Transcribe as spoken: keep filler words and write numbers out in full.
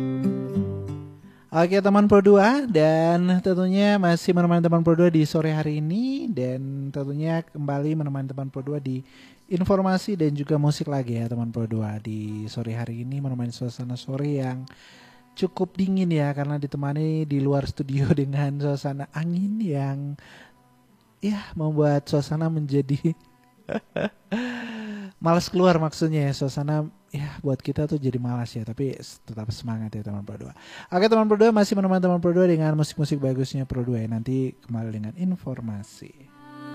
Oke teman Pro dua, dan tentunya masih menemani teman Pro dua di sore hari ini, dan tentunya kembali menemani teman Pro dua di informasi dan juga musik lagi ya teman Pro dua di sore hari ini, menemani suasana sore yang cukup dingin ya, karena ditemani di luar studio dengan suasana angin yang ya membuat suasana menjadi malas keluar, maksudnya ya, suasana ya buat kita tuh jadi malas ya, tapi tetap semangat ya teman Pro dua. Oke teman Pro dua, masih menemani teman Pro dua dengan musik-musik bagusnya Pro dua ya. Nanti kembali dengan informasi.